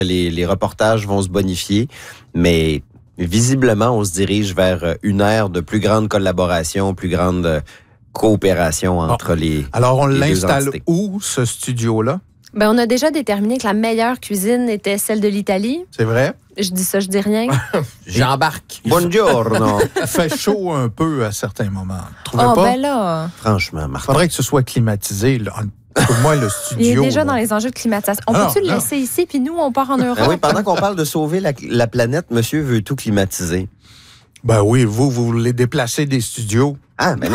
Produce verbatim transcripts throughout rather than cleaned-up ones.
les, les reportages vont se bonifier, mais visiblement, on se dirige vers une ère de plus grande collaboration, plus grande coopération entre bon. les Alors, on les l'installe où, ce studio-là? Ben, on a déjà déterminé que la meilleure cuisine était celle de l'Italie. C'est vrai? Je dis ça, je dis rien. J'embarque. Buongiorno. Il fait chaud un peu à certains moments. Trouvez oh, pas? ben là. Franchement, Martin. Il faudrait que ce soit climatisé, là. Pour moi, le studio. Il est déjà là. dans les enjeux de climatisation. On Alors, peut-tu le non. laisser ici, puis nous, on part en Europe? Ben oui, pendant qu'on parle de sauver la, la planète, monsieur veut tout climatiser. Ben oui, vous, vous voulez déplacer des studios. Ah, mais non.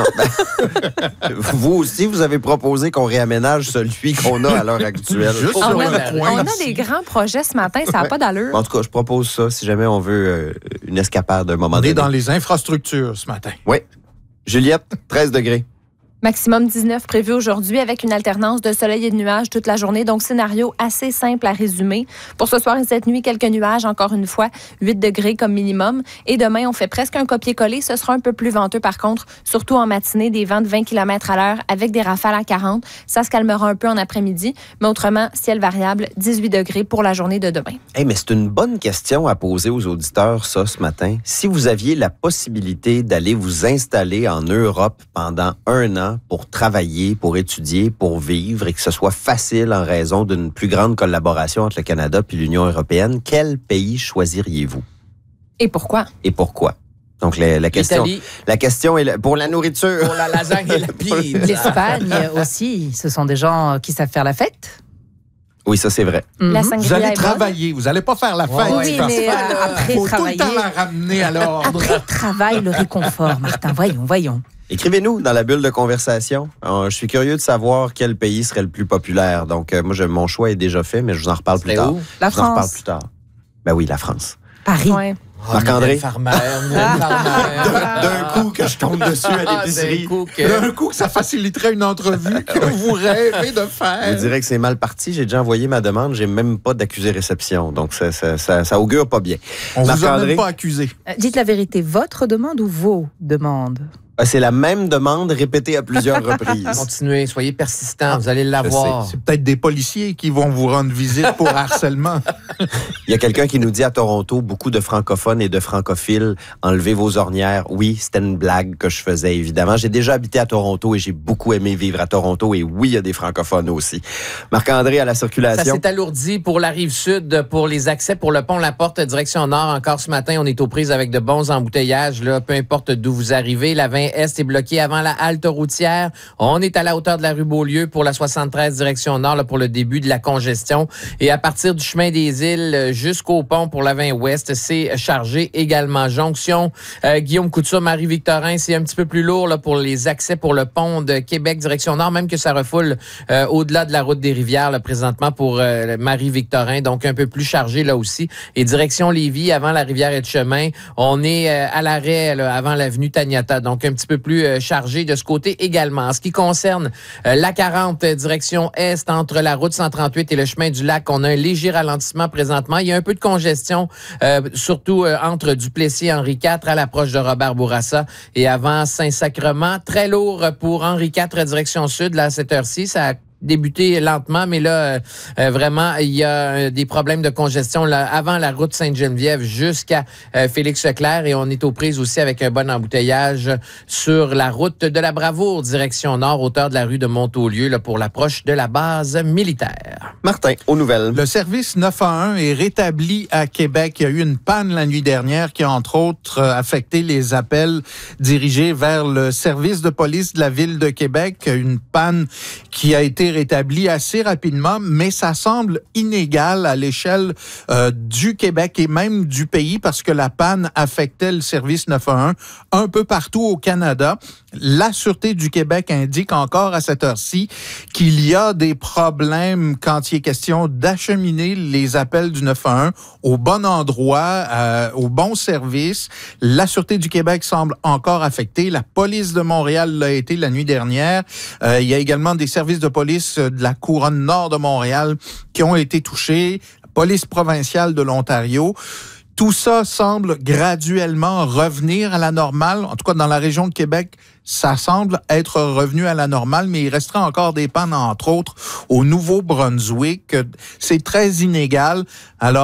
Ben, vous aussi, vous avez proposé qu'on réaménage celui qu'on a à l'heure actuelle. Juste On sur a, le coin on a ici. des grands projets ce matin, ça n'a pas d'allure. En tout cas, je propose ça si jamais on veut euh, une escapade d'un moment On donné. est dans les infrastructures ce matin. Oui. Juliette, treize degrés. Maximum dix-neuf prévu aujourd'hui avec une alternance de soleil et de nuages toute la journée. Donc, scénario assez simple à résumer. Pour ce soir et cette nuit, quelques nuages, encore une fois, huit degrés comme minimum. Et demain, on fait presque un copier-coller. Ce sera un peu plus venteux, par contre, surtout en matinée, des vents de vingt kilomètres à l'heure avec des rafales à quarante. Ça se calmera un peu en après-midi. Mais autrement, ciel variable, dix-huit degrés pour la journée de demain. Hey, mais c'est une bonne question à poser aux auditeurs, ça, ce matin. Si vous aviez la possibilité d'aller vous installer en Europe pendant un an pour travailler, pour étudier, pour vivre et que ce soit facile en raison d'une plus grande collaboration entre le Canada et l'Union européenne, quel pays choisiriez-vous? Et pourquoi? Et pourquoi? Donc, la, la question, L'Italie. la question est la- pour la nourriture. Pour la lasagne et la pizza. L'Espagne aussi, ce sont des gens qui savent faire la fête. Oui, ça, c'est vrai. La Mhm. sangria Vous allez est bonne. travailler, vous n'allez pas faire la fête. Ouais, Oui, parce mais que euh, après faut tout le travailler, temps la ramener à l'ordre. après le travail, le réconfort, Martin. Voyons, voyons. Écrivez-nous dans la bulle de conversation. Euh, je suis curieux de savoir quel pays serait le plus populaire. Donc, euh, moi, je, mon choix est déjà fait, mais je vous en reparle plus C'était tard. où? La Je vous en reparle France, plus tard. Ben oui, la France. Paris. Ouais. Oh, Marc-André? Mylène Farmer, Mylène Farmer. D'un coup que je tombe dessus à Ah, l'épicerie. d'un coup que- D'un coup, que ça faciliterait une entrevue que vous rêvez de Je faire. dirais que c'est mal parti. J'ai déjà envoyé ma demande. J'ai même pas d'accusé réception. Donc, ça, ça, ça, ça augure pas bien. On vous a Marc-André? même pas accusé. Euh, Dites la vérité, votre demande ou vos demandes? Ah, c'est la même demande répétée à plusieurs reprises. Continuez, soyez persistants, vous allez l'avoir. C'est peut-être des policiers qui vont vous rendre visite pour harcèlement. Il y a quelqu'un qui nous dit à Toronto, beaucoup de francophones et de francophiles, enlevez vos ornières. Oui, c'était une blague que je faisais, évidemment. J'ai déjà habité à Toronto et j'ai beaucoup aimé vivre à Toronto. Et oui, il y a des francophones aussi. Marc-André, à la Ça circulation. s'est alourdi pour la rive sud, pour les accès pour le pont La Porte, direction nord. Encore ce matin, on est aux prises avec de bons embouteillages, là, peu importe d'où vous arrivez. La vingt Est est bloquée avant la halte routière. On est à la hauteur de la rue Beaulieu pour la soixante-treize direction nord, là, pour le début de la congestion. Et à partir du chemin des Îles jusqu'au pont pour la vingt Ouest, c'est chargé également. Jonction, euh, Guillaume Couture, Marie-Victorin, c'est un petit peu plus lourd là, pour les accès pour le pont de Québec direction nord, même que ça refoule euh, au-delà de la route des Rivières là, présentement pour euh, Marie-Victorin, donc un peu plus chargé là aussi. Et direction Lévis, avant la rivière et de chemin, on est euh, à l'arrêt là, avant l'avenue Taniata, donc un petit peu plus euh, chargé de ce côté également. En ce qui concerne euh, la quarante, euh, direction est, entre la route cent trente-huit et le chemin du lac, on a un léger ralentissement présentement. Il y a un peu de congestion, euh, surtout euh, entre Duplessis et Henri quatre à l'approche de Robert Bourassa et avant Saint-Sacrement. Très lourd pour Henri quatre, direction sud, là, à cette heure-ci. Ça a débuté lentement, mais là, euh, vraiment, il y a euh, des problèmes de congestion là, avant la route Sainte-Geneviève jusqu'à euh, Félix-Leclerc et on est aux prises aussi avec un bon embouteillage sur la route de la Bravoure, direction nord, hauteur de la rue de Montaulieu, là, pour l'approche de la base militaire. Martin, aux nouvelles. Le service neuf un un est rétabli à Québec. Il y a eu une panne la nuit dernière qui a, entre autres, affecté les appels dirigés vers le service de police de la Ville de Québec. Une panne qui a été rétablie assez rapidement, mais ça semble inégal à l'échelle euh, du Québec et même du pays parce que la panne affectait le service neuf un un un peu partout au Canada. La Sûreté du Québec indique encore à cette heure-ci qu'il y a des problèmes quand il est question d'acheminer les appels du neuf un un au bon endroit, euh, au bon service. La Sûreté du Québec semble encore affectée. La police de Montréal l'a été la nuit dernière. Euh, il y a également des services de police de la couronne nord de Montréal qui ont été touchés. La police provinciale de l'Ontario. Tout ça semble graduellement revenir à la normale. En tout cas, dans la région de Québec, ça semble être revenu à la normale, mais il restera encore des pannes, entre autres, au Nouveau-Brunswick. C'est très inégal. Alors,